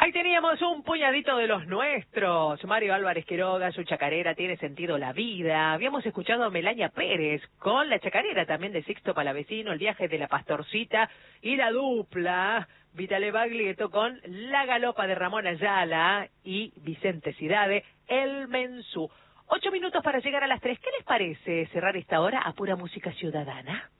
Ahí teníamos un puñadito de los nuestros. Mario Álvarez Quiroga, su chacarera Tiene Sentido la Vida. Habíamos escuchado a Melania Pérez con la chacarera también de Sixto Palavecino, El Viaje de la Pastorcita, y la dupla Vitale Baglietto con La Galopa de Ramón Ayala y Vicente Cidade, El Mensú. 8 minutos para llegar a las 3. ¿Qué les parece cerrar esta hora a pura música ciudadana?